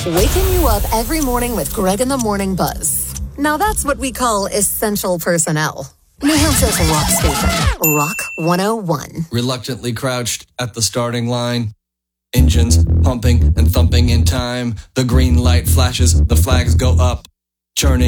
Waking you up every morning with Greg in the Morning Buzz. Now that's what we call essential personnel. New Hampshire's rock station, Rock 101. Reluctantly crouched at the starting line. Engines pumping and thumping in time. The green light flashes, the flags go up. Churning